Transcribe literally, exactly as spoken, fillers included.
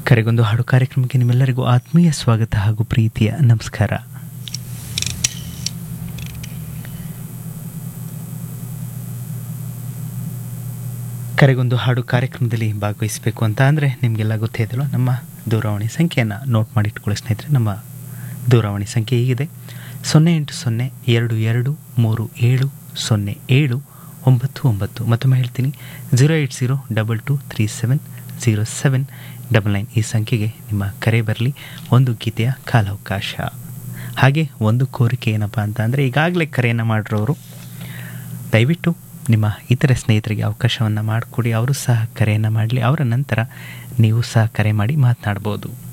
ಕರೆಗೊಂದು ಹಾಡು ಕಾರ್ಯಕ್ರಮಕ್ಕೆ ನಿಮ್ಮೆಲ್ಲರಿಗೂ ಆತ್ಮೀಯ ಸ್ವಾಗತ ಹಾಗೂ ಪ್ರೀತಿಯ ನಮಸ್ಕಾರ. ಕರೆಗೊಂದು ಹಾಡು ಕಾರ್ಯಕ್ರಮದಲ್ಲಿ ಭಾಗವಹಿಸಬೇಕು ಅಂತ ಅಂದರೆ ನಿಮಗೆಲ್ಲ ಗೊತ್ತೇ ಇದೆಯಲ್ಲ, ನಮ್ಮ ದೂರವಾಣಿ ಸಂಖ್ಯೆಯನ್ನು ನೋಟ್ ಮಾಡಿಟ್ಕೊಳ್ಳಿ ಸ್ನೇಹಿತರೆ. ನಮ್ಮ ದೂರವಾಣಿ ಸಂಖ್ಯೆ ಹೀಗಿದೆ: ಸೊನ್ನೆ ಎಂಟು ಸೊನ್ನೆ ಎರಡು ಎರಡು ಮೂರು ಏಳು ಸೊನ್ನೆ ಏಳು ಒಂಬತ್ತು ಒಂಬತ್ತು. ಮತ್ತೊಮ್ಮೆ ಹೇಳ್ತೀನಿ, zero eight zero double two three seven zero seven double nine. ಈ ಸಂಖ್ಯೆಗೆ ನಿಮ್ಮ ಕರೆ ಬರಲಿ. ಒಂದು ಗೀತೆಯ ಕಾಲಾವಕಾಶ. ಹಾಗೆ ಒಂದು ಕೋರಿಕೆ ಏನಪ್ಪ ಅಂತ ಅಂದರೆ, ಈಗಾಗಲೇ ಕರೆಯನ್ನು ಮಾಡಿರೋರು ದಯವಿಟ್ಟು ನಿಮ್ಮ ಇತರೆ ಸ್ನೇಹಿತರಿಗೆ ಅವಕಾಶವನ್ನು ಮಾಡಿಕೊಡಿ. ಅವರು ಸಹ ಕರೆಯನ್ನು ಮಾಡಲಿ. ಅವರ ನಂತರ ನೀವು ಸಹ ಕರೆ ಮಾಡಿ ಮಾತನಾಡ್ಬೋದು.